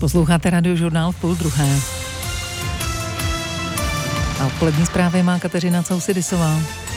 Posloucháte Radiožurnál v 12:30. A odpolední zprávy má Kateřina Causidisová.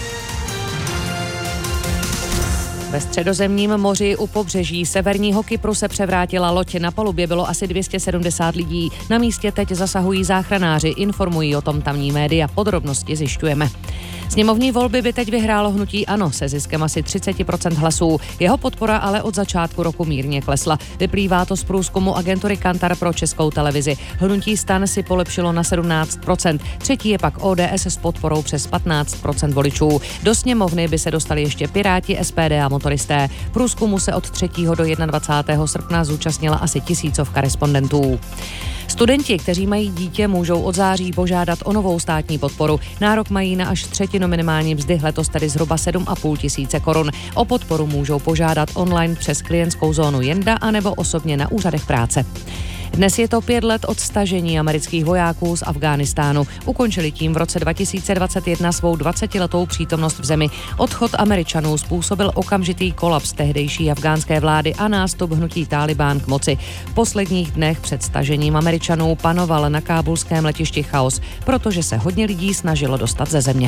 Ve Středozemním moři u pobřeží severního Kypru se převrátila loď. Na palubě bylo asi 270 lidí. Na místě teď zasahují záchranáři, informují o tom tamní média. Podrobnosti zjišťujeme. Sněmovní volby by teď vyhrálo hnutí ANO se ziskem asi 30% hlasů. Jeho podpora ale od začátku roku mírně klesla. Vyplývá to z průzkumu agentury Kantar pro Českou televizi. Hnutí STAN si polepšilo na 17%. Třetí je pak ODS s podporou přes 15% voličů. Do sněmovny by se dostali ještě Piráti, SPD a motoristé. Průzkumu se od 3. do 21. srpna zúčastnila asi 1000 respondentů. Studenti, kteří mají dítě, můžou od září požádat o novou státní podporu. Nárok mají na až třetinu minimální mzdy, letos tedy zhruba 7,5 tisíce korun. O podporu můžou požádat online přes klientskou zónu Jenda anebo osobně na úřadech práce. Dnes je to 5 let od stažení amerických vojáků z Afghánistánu. Ukončili tím v roce 2021 svou 20letou přítomnost v zemi. Odchod Američanů způsobil okamžitý kolaps tehdejší afghánské vlády a nástup hnutí Tálibán k moci. V posledních dnech před stažením Američanů panoval na kábulském letišti chaos, protože se hodně lidí snažilo dostat ze země.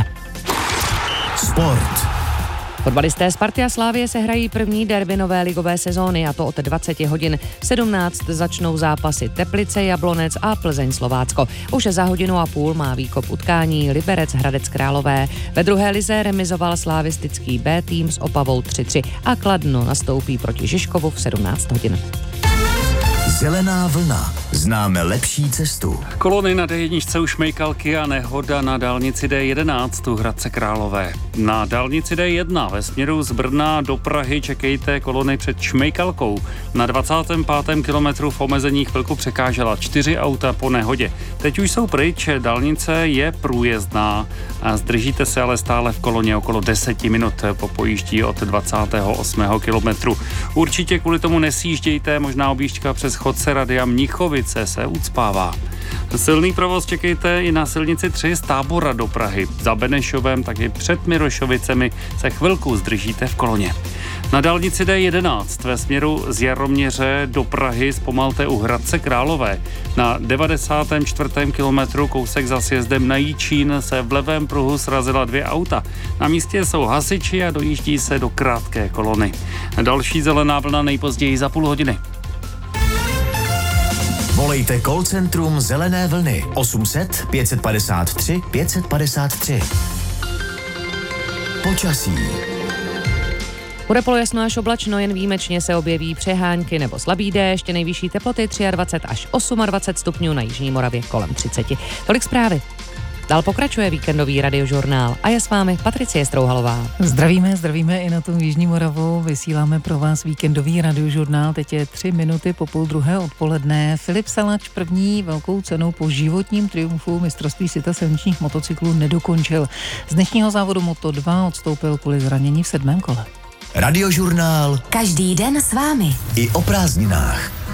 Sport. Fotbalisté Sparty a Slavie se hrají první derby nové ligové sezóny, a to od 20 hodin. V 17 začnou zápasy Teplice, Jablonec a Plzeň Slovácko. Už za 1,5 hodiny má výkop utkání Liberec Hradec Králové. Ve druhé lize remizoval slavistický B tým s Opavou 3-3 a Kladno nastoupí proti Žižkovu v 17 hodin. Zelená vlna. Známe lepší cestu. Kolony na D1 u Šmejkalky a nehoda na dálnici D11 u Hradce Králové. Na dálnici D1 ve směru z Brna do Prahy čekejte kolony před Šmejkalkou. Na 25. kilometru v omezení chvilku překážela 4 auta po nehodě. Teď už jsou pryč, dálnice je průjezdná a zdržíte se ale stále v koloně okolo 10 minut po pojíždí od 28. kilometru. Určitě kvůli tomu nesjíždějte, možná objížďka přes Chodce Radia Mnichovice se ucpává. Silný provoz čekejte i na silnici 3 z Tábora do Prahy. Za Benešovem, taky před Mirošovicemi se chvilku zdržíte v koloně. Na dálnici D11 ve směru z Jaroměře do Prahy zpomalte u Hradce Králové. Na 94. kilometru kousek za sjezdem na Jičín se v levém pruhu srazila 2 auta. Na místě jsou hasiči a dojíždí se do krátké kolony. Další zelená vlna nejpozději za půl hodiny. Volejte call centrum Zelené vlny 800 553 553. Počasí. Bude polojasno až oblačno, jen výjimečně se objeví přehánky nebo slabý déšť, nejvyšší teploty 23 až 28 stupňů, na jižní Moravě kolem 30. Tolik zprávy. Dál pokračuje víkendový radiožurnál a je s vámi Patricie Strouhalová. Zdravíme i na tom Jižní Moravu. Vysíláme pro vás víkendový radiožurnál. Teď je 3 minuty po 12:30 odpoledne. Filip Salač první velkou cenou po životním triumfu mistrovství světa silničních motocyklů nedokončil. Z dnešního závodu Moto2 odstoupil kvůli zranění v 7. kole. Radiožurnál. Každý den s vámi. I o prázdninách.